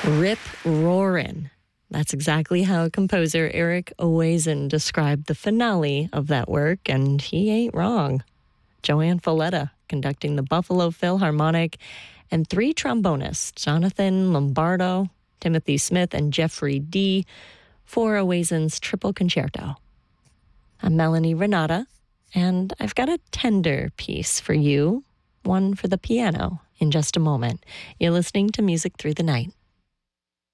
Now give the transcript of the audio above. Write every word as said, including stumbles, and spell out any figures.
Rip Roarin'. That's exactly how composer Eric Owazen described the finale of that work, and he ain't wrong. Joanne Folletta conducting the Buffalo Philharmonic, and three trombonists, Jonathan Lombardo, Timothy Smith, and Jeffrey Dee, for Owazen's Triple Concerto. I'm Melanie Renata, and I've got a tender piece for you, one for the piano, in just a moment. You're listening to Music Through the Night.